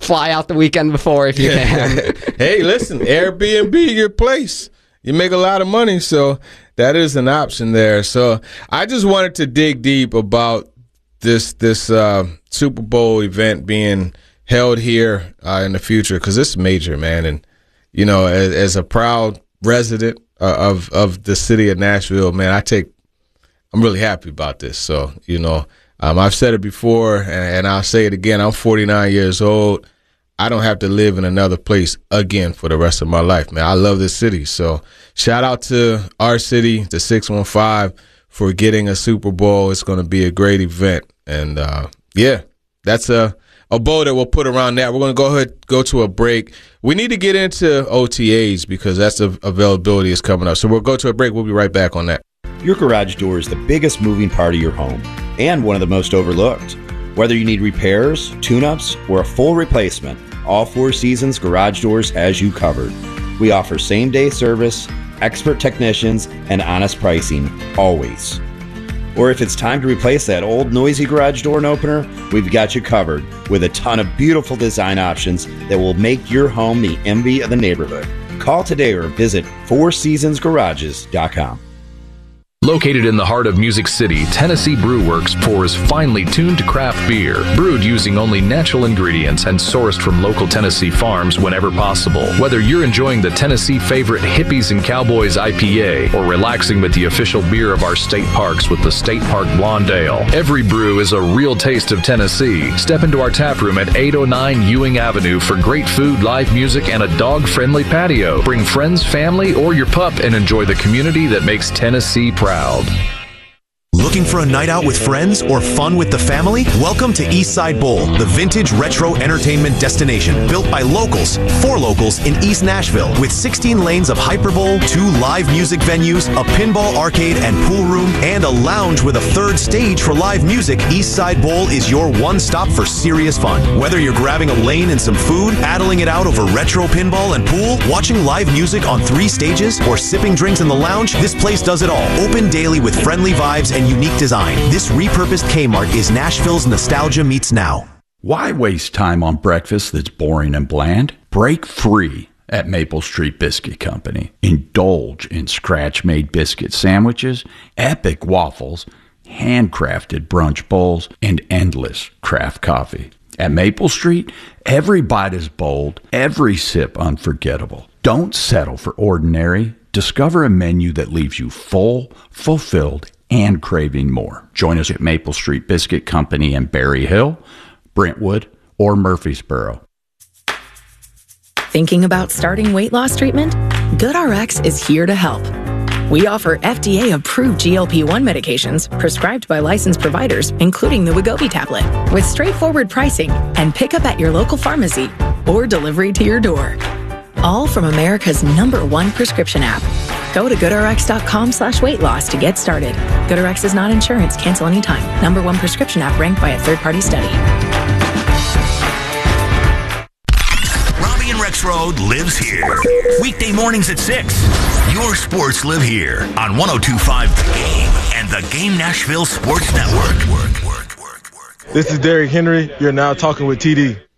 fly out the weekend before if you can. Hey, listen, Airbnb your place. You make a lot of money, so that is an option there. So I just wanted to dig deep about this Super Bowl event being held here in the future, because it's major, man. And, you know, as a proud resident of the city of Nashville, man, I'm really happy about this. So, you know, I've said it before, and I'll say it again. I'm 49 years old. I don't have to live in another place again for the rest of my life, man. I love this city. So shout out to our city, the 615, for getting a Super Bowl. It's going to be a great event. And, yeah, that's a bow that we'll put around that. We're going to go ahead, go to a break. We need to get into OTAs because that's the availability is coming up. So we'll go to a break. We'll be right back on that. Your garage door is the biggest moving part of your home and one of the most overlooked. Whether you need repairs, tune-ups, or a full replacement, all Four Seasons Garage Doors has you covered. We offer same-day service, expert technicians, and honest pricing, always. Or if it's time to replace that old noisy garage door and opener, we've got you covered with a ton of beautiful design options that will make your home the envy of the neighborhood. Call today or visit fourseasonsgarages.com. Located in the heart of Music City, Tennessee Brew Works pours finely tuned craft beer, brewed using only natural ingredients and sourced from local Tennessee farms whenever possible. Whether you're enjoying the Tennessee favorite Hippies and Cowboys IPA or relaxing with the official beer of our state parks with the State Park Blonde Ale, every brew is a real taste of Tennessee. Step into our tap room at 809 Ewing Avenue for great food, live music, and a dog-friendly patio. Bring friends, family, or your pup and enjoy the community that makes Tennessee proud. Looking for a night out with friends or fun with the family? Welcome to Eastside Bowl, the vintage retro entertainment destination built by locals for locals in East Nashville, with 16 lanes of Hyperbowl, 2 live music venues, a pinball arcade and pool room, and a lounge with a third stage for live music. Eastside Bowl is your one stop for serious fun. Whether you're grabbing a lane and some food, paddling it out over retro pinball and pool, watching live music on 3 stages, or sipping drinks in the lounge, this place does it all. Open daily with friendly vibes and unique design. This repurposed Kmart is Nashville's nostalgia meets now. Why waste time on breakfast that's boring and bland? Break free at Maple Street Biscuit Company. Indulge in scratch-made biscuit sandwiches, epic waffles, handcrafted brunch bowls, and endless craft coffee. At Maple Street, every bite is bold, every sip unforgettable. Don't settle for ordinary. Discover a menu that leaves you full, fulfilled, and craving more. Join us at Maple Street Biscuit Company in Berry Hill, Brentwood, or Murfreesboro. Thinking about starting weight loss treatment? GoodRx is here to help. We offer FDA-approved GLP-1 medications prescribed by licensed providers, including the Wegovy tablet, with straightforward pricing and pickup at your local pharmacy or delivery to your door. All from America's #1 prescription app. Go to GoodRx.com/weight loss to get started. GoodRx is not insurance. Cancel anytime. #1 prescription app ranked by a third-party study. Robbie and Rexroad lives here. Weekday mornings at 6. Your sports live here on 102.5 The Game and the Game Nashville Sports Network. This is Derrick Henry. You're now talking with TD.